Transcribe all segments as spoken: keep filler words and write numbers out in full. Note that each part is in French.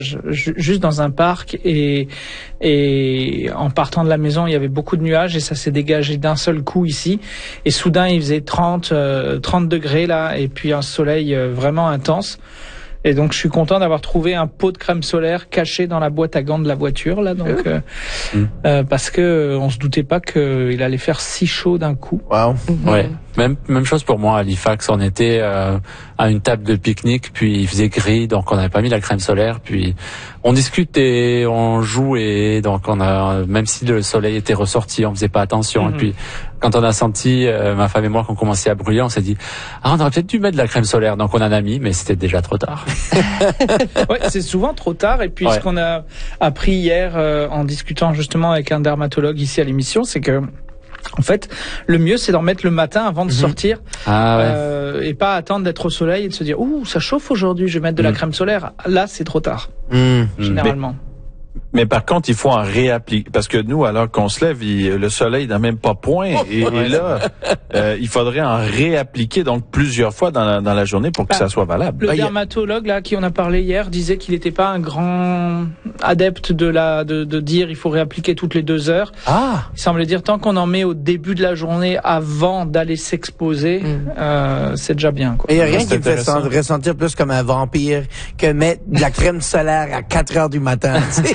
juste dans un parc et et en partant de la maison il y avait beaucoup de nuages et ça s'est dégagé d'un seul coup ici et soudain il faisait trente degrés là et puis un soleil vraiment intense et donc je suis content d'avoir trouvé un pot de crème solaire caché dans la boîte à gants de la voiture là donc euh, mmh. euh, parce que on se doutait pas qu'il allait faire si chaud d'un coup. Wow. Ouais. Même même chose pour moi à Halifax, on était euh, à une table de pique-nique, puis il faisait gris, donc on n'avait pas mis la crème solaire, puis on discute et on joue et donc on a même si le soleil était ressorti, on faisait pas attention. Mm-hmm. Et puis quand on a senti euh, ma femme et moi qu'on commençait à brûler, on s'est dit ah on aurait peut-être dû mettre de la crème solaire, donc on en a mis, mais c'était déjà trop tard. Ouais, c'est souvent trop tard. Et puis ouais. ce qu'on a appris hier euh, en discutant justement avec un dermatologue ici à l'émission, c'est que en fait, le mieux, c'est d'en mettre le matin avant de mmh. sortir ah ouais. euh, et pas attendre d'être au soleil et de se dire « Ouh, ça chauffe aujourd'hui, je vais mettre de mmh. la crème solaire. » Là, c'est trop tard, mmh. généralement. Mais, mais par contre, il faut en réappliquer. Parce que nous, alors qu'on se lève, il, le soleil n'a même pas point. Et, et là, euh, il faudrait en réappliquer donc plusieurs fois dans la, dans la journée pour que bah, ça soit valable. Le bah, dermatologue là qui en a parlé hier disait qu'il n'était pas un grand adepte de la de, de dire il faut réappliquer toutes les deux heures. Ah. Il semblait dire tant qu'on en met au début de la journée avant d'aller s'exposer, mmh. euh, c'est déjà bien. Quoi. Il n'y a rien qui me fait ressentir plus comme un vampire que mettre de la crème solaire à quatre heures du matin.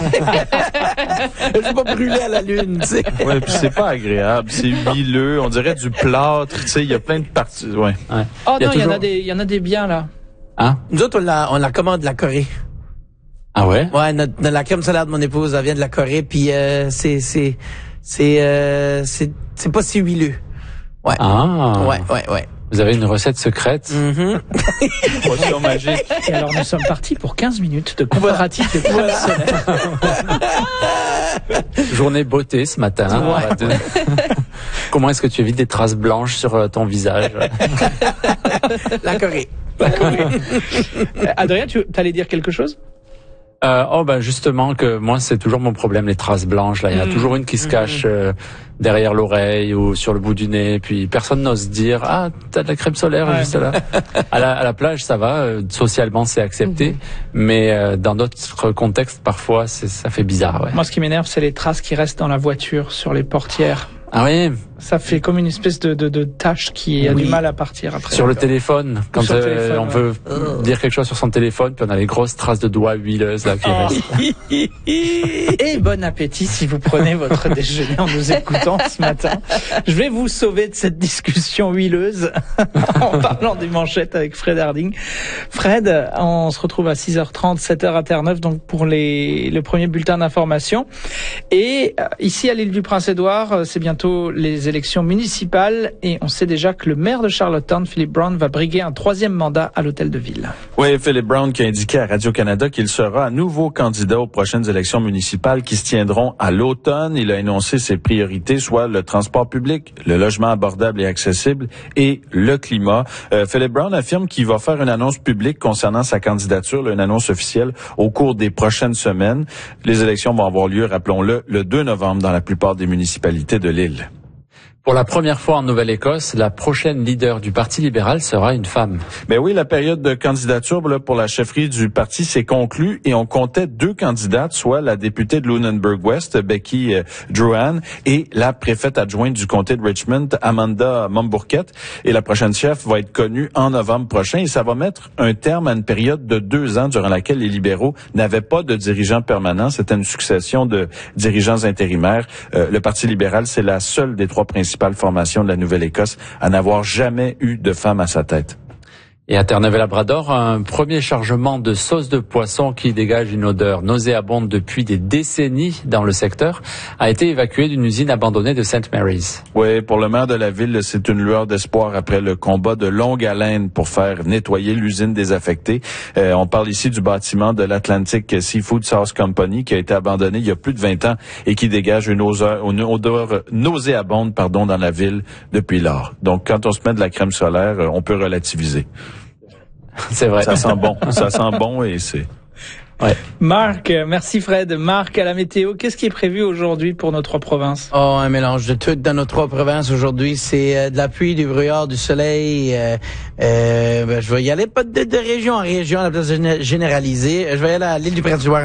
Je vais pas brûler à la lune, tu sais. Ouais, puis c'est pas agréable, c'est huileux, on dirait du plâtre, tu sais, il y a plein de parties, ouais. ouais. Oh non, il y, toujours... y en a des, il y en a des biens là. Hein? Nous autres, on la, on la commande de la Corée. Ah ouais? Ouais, notre, notre, la crème solaire de mon épouse, elle vient de la Corée, puis euh, c'est, c'est, c'est, euh, c'est, c'est pas si huileux. Ouais. Ah. Ouais, ouais, ouais. Vous avez une recette secrète. Mm-hmm. Potion magique. Et alors nous sommes partis pour quinze minutes de comparatif de crème solaire. Journée beauté ce matin. Ouais. Comment est-ce que tu évites des traces blanches sur ton visage? La Corée. La Corée. Adrien, tu allais dire quelque chose? Euh, oh ben justement que moi c'est toujours mon problème, les traces blanches là, il y a mmh. toujours une qui se cache euh, derrière l'oreille ou sur le bout du nez, puis personne n'ose dire ah t'as de la crème solaire ouais. juste là. à la à la plage ça va, euh, socialement c'est accepté, mmh. mais euh, dans d'autres contextes parfois c'est ça fait bizarre. Ouais. Moi ce qui m'énerve c'est les traces qui restent dans la voiture sur les portières. Ah oui. Ça fait comme une espèce de, de, de tache qui a oui. du mal à partir après. Sur le téléphone, quand sur le euh, téléphone, on ouais. veut oh. dire quelque chose sur son téléphone, puis on a les grosses traces de doigts huileuses là qui oh. restent. Et bon appétit si vous prenez votre déjeuner en nous écoutant ce matin. Je vais vous sauver de cette discussion huileuse en parlant des manchettes avec Fred Harding. Fred, on se retrouve à six heures trente, sept heures à Terre-Neuve, donc pour les, le premier bulletin d'information. Et ici à l'île du Prince-Édouard, c'est bientôt les élections municipales et on sait déjà que le maire de Charlottetown, Philip Brown, va briguer un troisième mandat à l'hôtel de ville. Oui, Philip Brown qui a indiqué à Radio-Canada qu'il sera à nouveau candidat aux prochaines élections municipales qui se tiendront à l'automne. Il a énoncé ses priorités, soit le transport public, le logement abordable et accessible et le climat. Euh, Philip Brown affirme qu'il va faire une annonce publique concernant sa candidature, là, une annonce officielle au cours des prochaines semaines. Les élections vont avoir lieu, rappelons-le, le deux novembre dans la plupart des municipalités de l'île. Pour la première fois en Nouvelle-Écosse, la prochaine leader du Parti libéral sera une femme. Ben oui, la période de candidature là, pour la chefferie du parti s'est conclue et on comptait deux candidates, soit la députée de Lunenburg-West, Becky euh, Drouhan, et la préfète adjointe du comté de Richmond, Amanda Mombourquette. Et la prochaine chef va être connue en novembre prochain et ça va mettre un terme à une période de deux ans durant laquelle les libéraux n'avaient pas de dirigeant permanent. C'était une succession de dirigeants intérimaires. Euh, le Parti libéral, c'est la seule des trois principales formation de la Nouvelle-Écosse à n'avoir jamais eu de femme à sa tête. Et à Terre-Neuve-et-Labrador, un premier chargement de sauce de poisson qui dégage une odeur nauséabonde depuis des décennies dans le secteur a été évacué d'une usine abandonnée de Saint Mary's. Oui, pour le maire de la ville, c'est une lueur d'espoir après le combat de longue haleine pour faire nettoyer l'usine désaffectée. Euh, on parle ici du bâtiment de l'Atlantic Seafood Sauce Company qui a été abandonné il y a plus de vingt ans et qui dégage une odeur, une odeur nauséabonde pardon, dans la ville depuis lors. Donc, quand on se met de la crème solaire, on peut relativiser. C'est vrai. Ça sent bon. Ça sent bon et c'est... Ouais. Marc, merci Fred. Marc, à la météo, qu'est-ce qui est prévu aujourd'hui pour nos trois provinces? Oh, un mélange de tout dans nos trois provinces aujourd'hui. C'est euh, de la pluie, du brouillard, du soleil. Euh, euh, ben, je vais y aller pas de, de région en région à la place de généraliser. Je vais y aller à l'île du Prince-Édouard